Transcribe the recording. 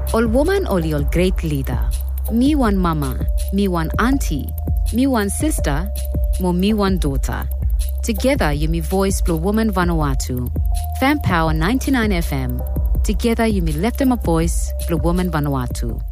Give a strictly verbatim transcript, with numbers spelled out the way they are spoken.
Ol woman oli ol great leader. Me one mama, me one auntie, me one sister, mo me one daughter. Together you me voice Blue Woman Vanuatu. Fan Power ninety-nine F M. Together you me lift them a voice Blue Woman Vanuatu.